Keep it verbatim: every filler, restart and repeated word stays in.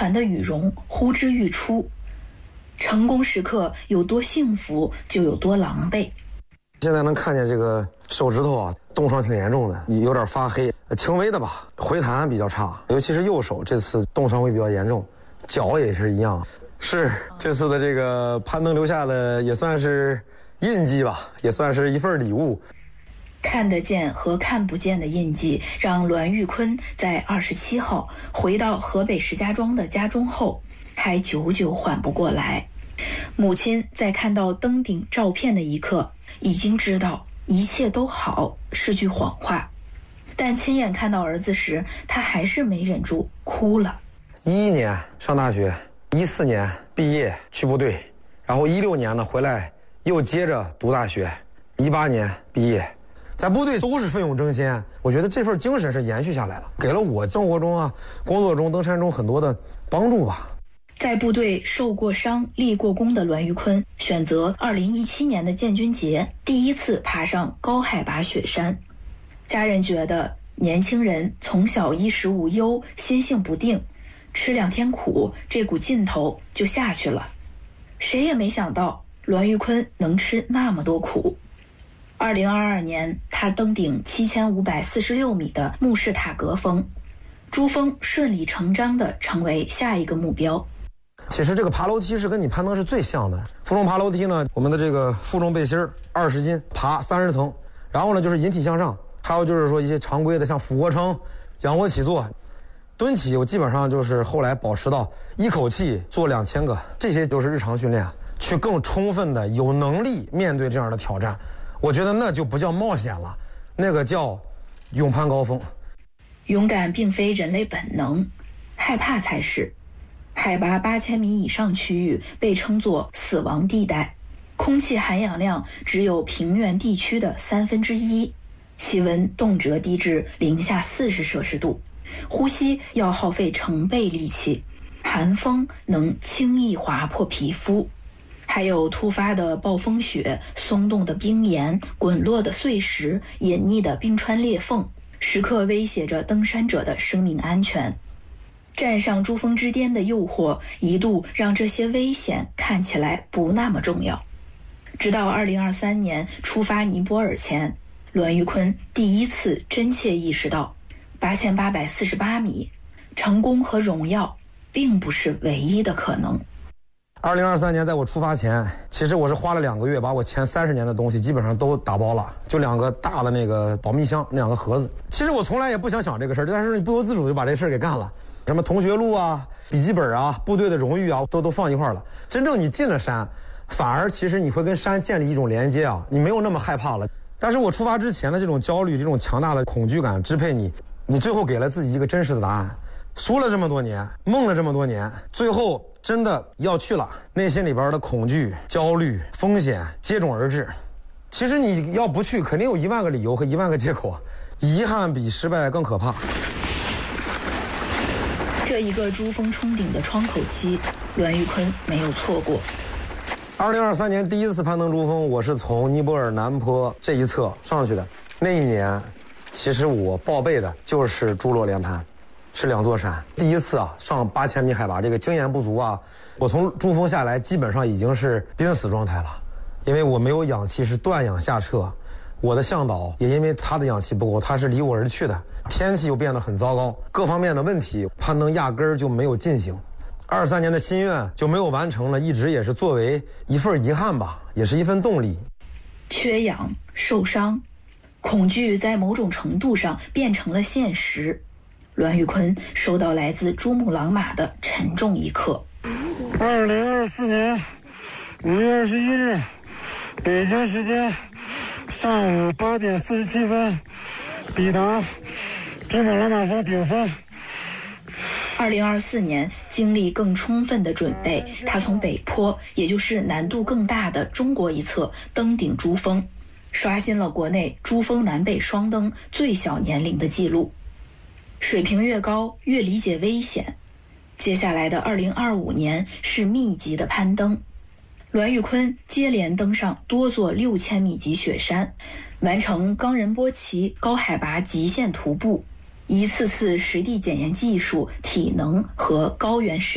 团的羽绒呼之欲出。成功时刻有多幸福，就有多狼狈。 现在能看见这个手指头啊，冻伤挺严重的，有点发黑，轻微的吧，回弹比较差，尤其是右手这次冻伤会比较严重，脚也是一样。是这次的这个攀登留下的也算是印记吧，也算是一份礼物。 看得见和看不见的印记，让栾玉坤在二十七号回到河北石家庄的家中后，还久久缓不过来。母亲在看到登顶照片的一刻，已经知道一切都好是句谎话，但亲眼看到儿子时，他还是没忍住哭了。 一一年上大学，一四年毕业去部队，然后一六年呢回来又接着读大学，一八年毕业，在部队都是奋勇争先，我觉得这份精神是延续下来了，给了我生活中啊、工作中、登山中很多的帮助吧。 在部队受过伤、立过功的栾玉坤，选择二零一七年的建军节第一次爬上高海拔雪山。家人觉得年轻人从小衣食无忧、心性不定，吃两天苦，这股劲头就下去了。谁也没想到栾玉坤能吃那么多苦。二零二二年，他登顶七千五百四十六米的慕士塔格峰，珠峰顺理成章地成为下一个目标。 其实这个爬楼梯是跟你攀登是最像的。负重爬楼梯呢，我们的这个负重背心二十斤，爬三十层，然后呢就是引体向上，还有就是说一些常规的像俯卧撑、仰卧起坐、蹲起，我基本上就是后来保持到一口气做两千个，这些都是日常训练，去更充分的有能力面对这样的挑战。我觉得那就不叫冒险了，那个叫勇攀高峰。 勇敢并非人类本能，害怕才是。海拔八千米以上区域被称作死亡地带，空气含氧量只有平原地区的三分之一，气温动辄低至零下四十摄氏度，呼吸要耗费成倍力气，寒风能轻易划破皮肤，还有突发的暴风雪、松动的冰岩、滚落的碎石、隐匿的冰川裂缝，时刻威胁着登山者的生命安全。站上珠峰之巅的诱惑一度让这些危险看起来不那么重要，直到二零二三年出发尼泊尔前，栾玉坤第一次真切意识到八千八百四十八米，成功和荣耀并不是唯一的可能。 二零二三年在我出发前，其实我是花了两个月把我前三十年的东西基本上都打包了，就两个大的那个保密箱，那两个盒子。其实我从来也不想想这个事儿，但是你不由自主就把这事儿给干了。什么同学录啊、笔记本啊、部队的荣誉啊，都都放一块儿了。真正你进了山，反而其实你会跟山建立一种连接啊，你没有那么害怕了。但是我出发之前的这种焦虑、这种强大的恐惧感支配你，你最后给了自己一个真实的答案。输了这么多年，梦了这么多年，最后真的要去了，内心里边的恐惧、焦虑、风险接踵而至。其实你要不去，肯定有一万个理由和一万个借口，遗憾比失败更可怕。 这一个珠峰冲顶的窗口期，栾玉坤没有错过。 二零二三年第一次攀登珠峰，我是从尼泊尔南坡这一侧上去的。那一年，其实我报备的就是珠洛连攀，是两座山。第一次啊，上八千米海拔，这个经验不足啊，我从珠峰下来基本上已经是濒死状态了，因为我没有氧气，是断氧下撤。我的向导也因为他的氧气不够，他是离我而去的。天气又变得很糟糕，各方面的问题，攀登压根儿就没有进行。二三年的心愿就没有完成了，一直也是作为一份遗憾吧，也是一份动力。 缺氧、受伤、恐惧在某种程度上变成了现实。栾玉坤收到来自珠穆朗玛的沉重一刻。 二零二四年五月二十一日，北京时间上午八点四十七分，抵达珠穆朗玛峰顶峰。 二零二四年经历更充分的准备，他从北坡，也就是难度更大的中国一侧登顶珠峰，刷新了国内珠峰南北双登最小年龄的记录。水平越高，越理解危险。接下来的二零二五年是密集的攀登，栾玉坤接连登上多座六千米级雪山，完成冈仁波齐高海拔极限徒步，一次次实地检验技术、体能和高原适